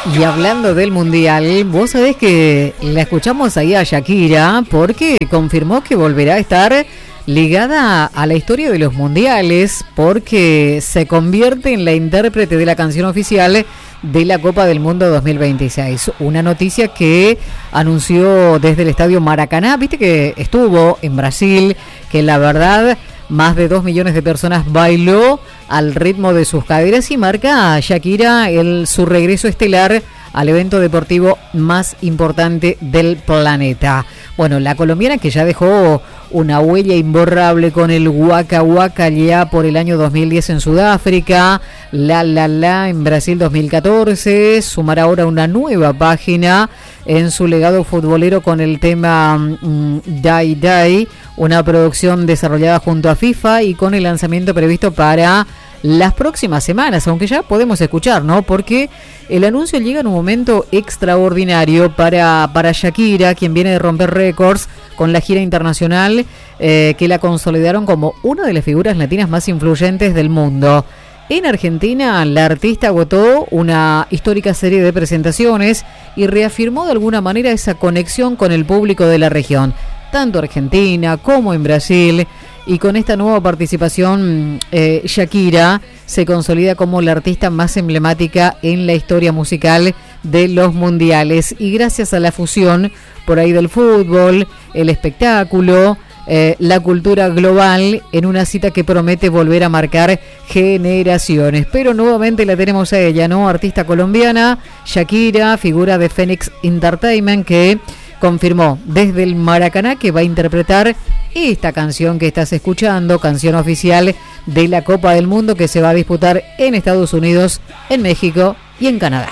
Y hablando del Mundial, vos sabés que la escuchamos ahí a Shakira porque confirmó que volverá a estar ligada a la historia de los mundiales porque se convierte en la intérprete de la canción oficial de la Copa del Mundo 2026. Una noticia que anunció desde el Estadio Maracaná. Viste que estuvo en Brasil, que la verdad más de 2 millones de personas bailó al ritmo de sus caderas y marca a Shakira su regreso estelar al evento deportivo más importante del planeta. Bueno, la colombiana que ya dejó una huella imborrable con el Waka Waka ya por el año 2010 en Sudáfrica, La en Brasil 2014, sumará ahora una nueva página en su legado futbolero con el tema Die Die, una producción desarrollada junto a FIFA y con el lanzamiento previsto para las próximas semanas, aunque ya podemos escuchar, ¿no? Porque el anuncio llega en un momento extraordinario para Shakira, quien viene de romper récords con la gira internacional que la consolidaron como una de las figuras latinas más influyentes del mundo. En Argentina, la artista agotó una histórica serie de presentaciones y reafirmó de alguna manera esa conexión con el público de la región, tanto Argentina como en Brasil. Y con esta nueva participación, Shakira se consolida como la artista más emblemática en la historia musical de los mundiales. Y gracias a la fusión por ahí del fútbol, el espectáculo, la cultura global, en una cita que promete volver a marcar generaciones. Pero nuevamente la tenemos a ella, ¿no? Artista colombiana, Shakira, figura de Phoenix Entertainment, que confirmó desde el Maracaná que va a interpretar esta canción que estás escuchando, canción oficial de la Copa del Mundo que se va a disputar en Estados Unidos, en México y en Canadá.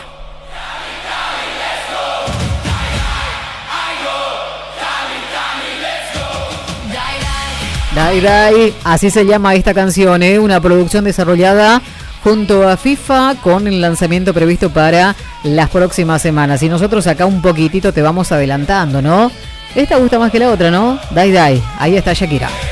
Die Die, así se llama esta canción, una producción desarrollada junto a FIFA con el lanzamiento previsto para las próximas semanas. Y nosotros acá un poquitito te vamos adelantando, ¿no? Esta gusta más que la otra, ¿no? Die Die, ahí está Shakira.